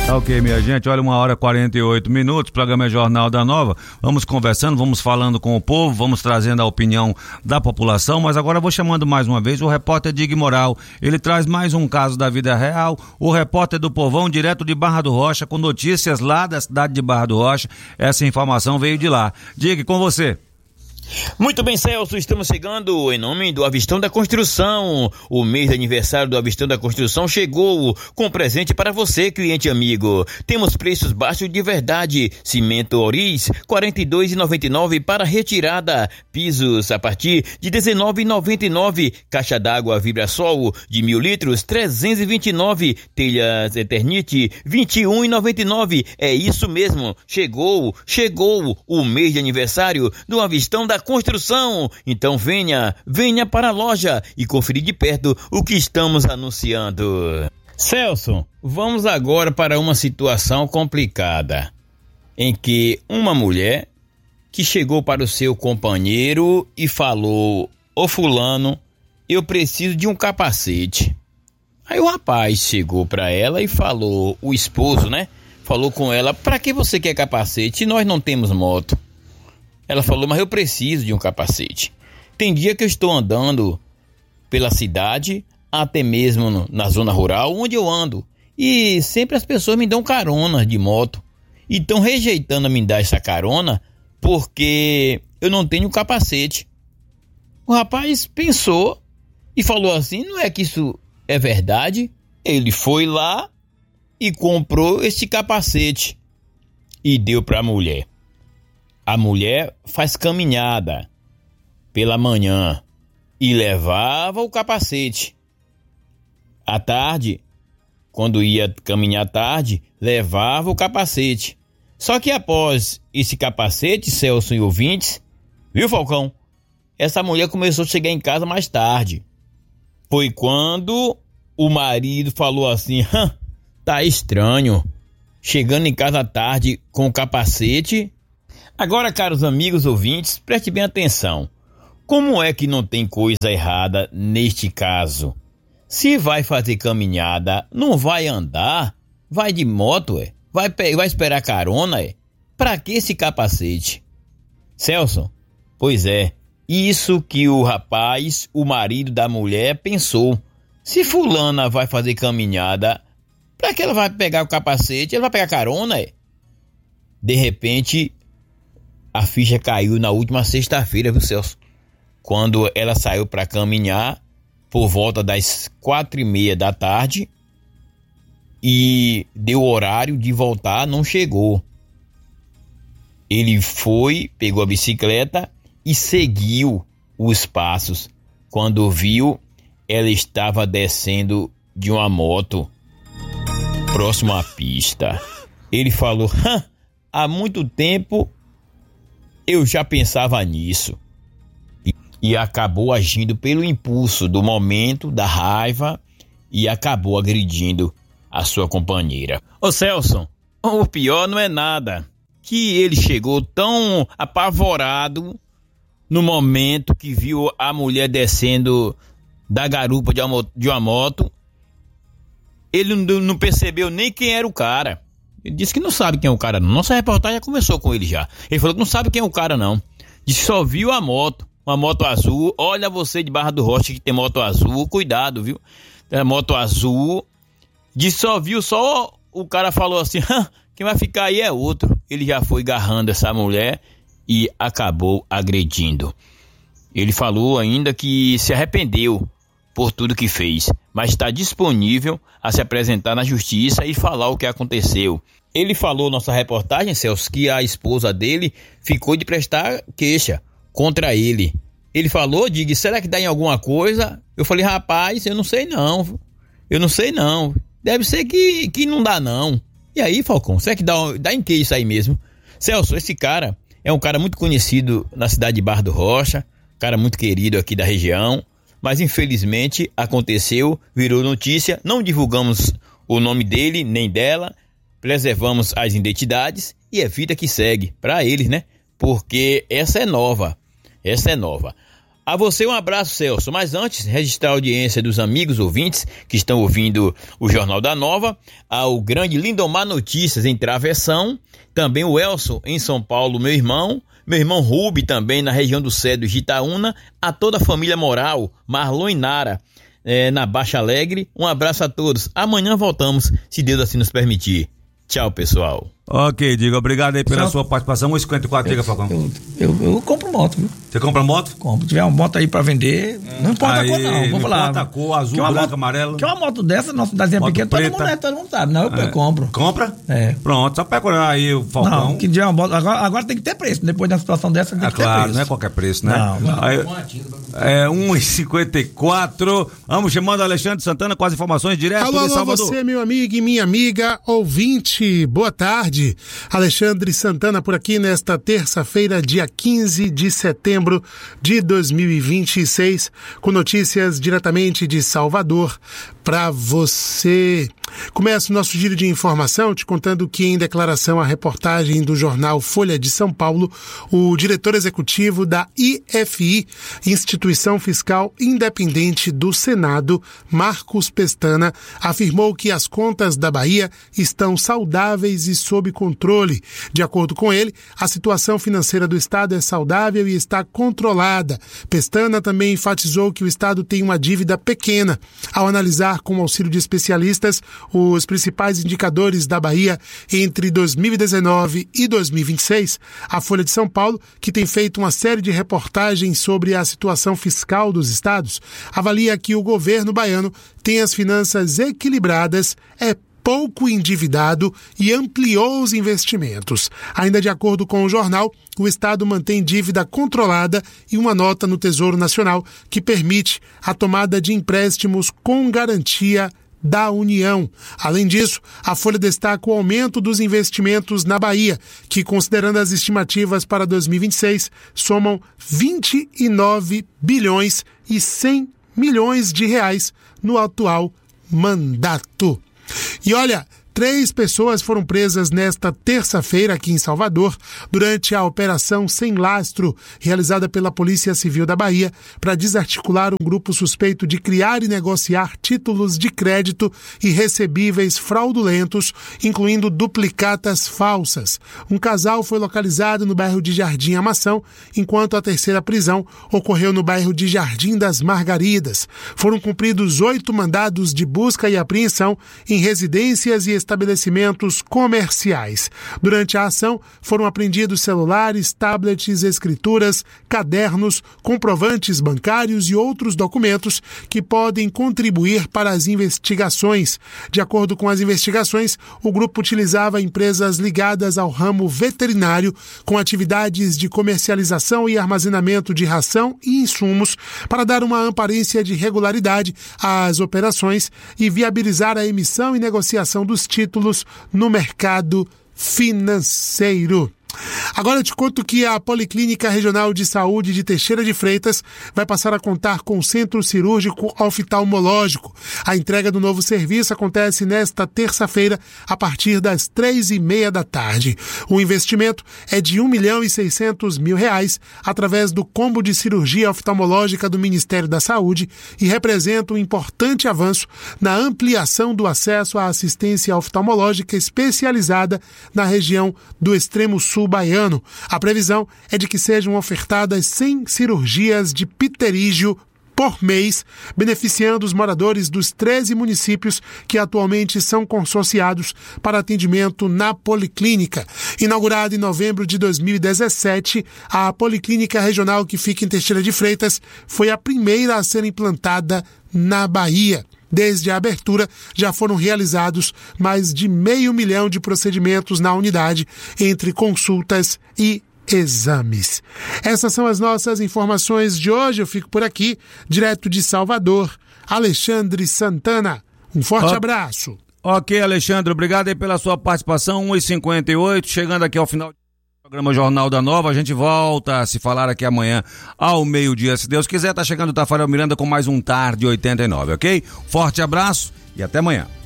Tá ok, minha gente, olha, 1h48, programa é Jornal da Nova, vamos conversando, vamos falando com o povo, vamos trazendo a opinião da população, mas agora eu vou chamando mais uma vez o repórter Dig Moral, ele traz mais um caso da vida real, o repórter do Povão, direto de Barra do Rocha, com notícias lá da cidade de Barra do Rocha, essa informação veio de lá. Dig, com você. Muito bem, Celso, estamos chegando em nome do Avistão da Construção. O mês de aniversário do Avistão da Construção chegou com presente para você, cliente amigo. Temos preços baixos de verdade. Cimento Oriz, R$ 42,99 para retirada. Pisos a partir de R$ 19,99. Caixa d'água Vibrasol de 1.000 litros, R$ 329. Telhas Eternite, R$ 21,99. É isso mesmo, chegou o mês de aniversário do Avistão da Construção. Então venha para a loja e conferir de perto o que estamos anunciando. Celso, vamos agora para uma situação complicada, em que uma mulher que chegou para o seu companheiro e falou: ô fulano, eu preciso de um capacete. Aí o rapaz chegou para ela e falou, o esposo, né? Falou com ela: para que você quer capacete se nós não temos moto? Ela falou: mas eu preciso de um capacete. Tem dia que eu estou andando pela cidade, até mesmo na zona rural, onde eu ando, e sempre as pessoas me dão carona de moto. E estão rejeitando a me dar essa carona porque eu não tenho capacete. O rapaz pensou e falou assim: não é que isso é verdade? Ele foi lá e comprou esse capacete e deu para a mulher. A mulher faz caminhada pela manhã e levava o capacete. À tarde, quando ia caminhar tarde, levava o capacete. Só que após esse capacete, Celso e ouvintes, viu, Falcão? Essa mulher começou a chegar em casa mais tarde. Foi quando o marido falou assim: tá estranho, chegando em casa tarde com o capacete. Agora, caros amigos ouvintes, preste bem atenção. Como é que não tem coisa errada neste caso? Se vai fazer caminhada, não vai andar, vai de moto, vai esperar carona, Pra que esse capacete? Celso, pois é, isso que o rapaz, o marido da mulher, pensou. Se fulana vai fazer caminhada, pra que ela vai pegar o capacete? Ela vai pegar carona, De repente, a ficha caiu na última sexta-feira, viu, Celso? Quando ela saiu para caminhar por volta das 4:30 da tarde e deu horário de voltar, não chegou. Ele foi, pegou a bicicleta e seguiu os passos. Quando viu, ela estava descendo de uma moto próximo à pista. Ele falou: há muito tempo eu já pensava nisso. E acabou agindo pelo impulso do momento, da raiva, e acabou agredindo a sua companheira. Ô Celso, o pior não é nada, que ele chegou tão apavorado no momento que viu a mulher descendo da garupa de uma moto. Ele não percebeu nem quem era o cara. Ele disse que não sabe quem é o cara não. Nossa reportagem já conversou com ele já. Ele falou que não sabe quem é o cara não. Disse que só viu a moto. Uma moto azul. Olha você de Barra do Rocha que tem moto azul. Cuidado, viu? Tem moto azul. Disse que só viu, só o cara falou assim: quem vai ficar aí é outro. Ele já foi agarrando essa mulher e acabou agredindo. Ele falou ainda que se arrependeu por tudo que fez, mas está disponível a se apresentar na justiça e falar o que aconteceu. Ele falou, nossa reportagem, Celso, que a esposa dele ficou de prestar queixa contra ele. Ele falou: diga, será que dá em alguma coisa? Eu falei: rapaz, eu não sei não. Deve ser que não dá não. E aí, Falcão, será que dá em que isso aí mesmo? Celso, esse cara é um cara muito conhecido na cidade de Barra do Rocha, cara muito querido aqui da região. Mas infelizmente aconteceu, virou notícia, não divulgamos o nome dele nem dela, preservamos as identidades e é vida que segue para eles, né? Porque essa é nova. A você um abraço, Celso. Mas antes, registrar a audiência dos amigos ouvintes que estão ouvindo o Jornal da Nova, ao grande Lindomar Notícias em Travessão, também o Elson em São Paulo, meu irmão Rubi também na região do Cedro de Itaúna, a toda a família Moral, Marlon e Nara, na Baixa Alegre. Um abraço a todos. Amanhã voltamos, se Deus assim nos permitir. Tchau, pessoal. Ok, Diga, obrigado aí pela sua participação. 1,54, diga, Falcão. Eu compro moto, viu? Você compra moto? Compro. Se tiver uma moto aí pra vender, não importa a cor, não. Vou falar. Não importa a cor, azul, branco, amarelo. Que uma moto dessa, nossa cidadezinha pequena, todo mundo sabe. Não, eu compro. Compra? É. Pronto, só procurar aí o Falcão. Não, que tiver uma moto. Agora tem que ter preço. Depois de uma situação dessa, tem que ter preço. Não é qualquer preço, né? Não. Aí, 1,54. Vamos chamando o Alexandre Santana com as informações direto de Salvador. Alô, você, meu amigo e minha amiga ouvinte. Boa tarde. Alexandre Santana por aqui nesta terça-feira, dia 15 de setembro de 2026, com notícias diretamente de Salvador para você. Começa o nosso giro de informação te contando que, em declaração à reportagem do jornal Folha de São Paulo, o diretor executivo da IFI, Instituição Fiscal Independente do Senado, Marcos Pestana, afirmou que as contas da Bahia estão saudáveis e sob controle. De acordo com ele, a situação financeira do Estado é saudável e está controlada. Pestana também enfatizou que o Estado tem uma dívida pequena. Ao analisar com o auxílio de especialistas os principais indicadores da Bahia entre 2019 e 2026, a Folha de São Paulo, que tem feito uma série de reportagens sobre a situação fiscal dos estados, avalia que o governo baiano tem as finanças equilibradas, é pouco endividado e ampliou os investimentos. Ainda de acordo com o jornal, o Estado mantém dívida controlada e uma nota no Tesouro Nacional que permite a tomada de empréstimos com garantia da União. Além disso, a Folha destaca o aumento dos investimentos na Bahia, que, considerando as estimativas para 2026, somam 29 bilhões e 100 milhões de reais no atual mandato. E olha, 3 pessoas foram presas nesta terça-feira aqui em Salvador durante a Operação Sem Lastro, realizada pela Polícia Civil da Bahia para desarticular um grupo suspeito de criar e negociar títulos de crédito e recebíveis fraudulentos, incluindo duplicatas falsas. Um casal foi localizado no bairro de Jardim Amação, enquanto a terceira prisão ocorreu no bairro de Jardim das Margaridas. Foram cumpridos 8 mandados de busca e apreensão em residências e estabelecimentos comerciais. Durante a ação, foram apreendidos celulares, tablets, escrituras, cadernos, comprovantes bancários e outros documentos que podem contribuir para as investigações. De acordo com as investigações, o grupo utilizava empresas ligadas ao ramo veterinário com atividades de comercialização e armazenamento de ração e insumos para dar uma aparência de regularidade às operações e viabilizar a emissão e negociação dos títulos no mercado financeiro. Agora eu te conto que a Policlínica Regional de Saúde de Teixeira de Freitas vai passar a contar com Centro Cirúrgico Oftalmológico. A entrega do novo serviço acontece nesta terça-feira, a partir das 3h30 da tarde. O investimento é de R$1.600.000 através do combo de cirurgia oftalmológica do Ministério da Saúde e representa um importante avanço na ampliação do acesso à assistência oftalmológica especializada na região do extremo sul baiano. A previsão é de que sejam ofertadas 100 cirurgias de pterígio por mês, beneficiando os moradores dos 13 municípios que atualmente são consorciados para atendimento na Policlínica. Inaugurada em novembro de 2017, a Policlínica Regional, que fica em Teixeira de Freitas, foi a primeira a ser implantada na Bahia. Desde a abertura, já foram realizados mais de 500 mil de procedimentos na unidade, entre consultas e exames. Essas são as nossas informações de hoje. Eu fico por aqui, direto de Salvador, Alexandre Santana. Um forte abraço. Ok, Alexandre, obrigado aí pela sua participação. 1h58, chegando aqui ao final do programa Jornal da Nova. A gente volta a se falar aqui amanhã ao meio-dia, se Deus quiser. Tá chegando o Tafarel Miranda com mais um Tarde 89, ok? Forte abraço e até amanhã.